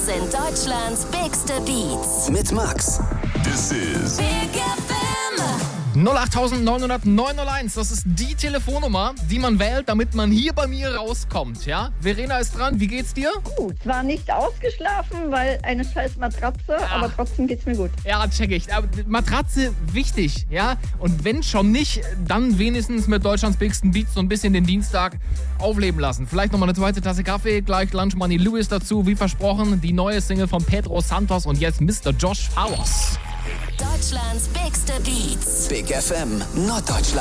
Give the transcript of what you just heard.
sind Deutschlands bigste Beats. Mit Max. This is Big FM. 08900 das ist die Telefonnummer, die man wählt, damit man hier bei mir rauskommt, ja? Verena ist dran, wie geht's dir? Zwar nicht ausgeschlafen, weil eine scheiß Matratze, aber trotzdem geht's mir gut. Ja, check ich. Aber Matratze, wichtig, ja? Und wenn schon nicht, dann wenigstens mit Deutschlands bigsten Beats so ein bisschen den Dienstag aufleben lassen. Vielleicht nochmal eine zweite Tasse Kaffee, gleich Lunch Money Lewis dazu, wie versprochen, die neue Single von Pedro Santos und jetzt Mr. Josh Fowers. Deutschlands bigste Beats. Big FM Norddeutschland.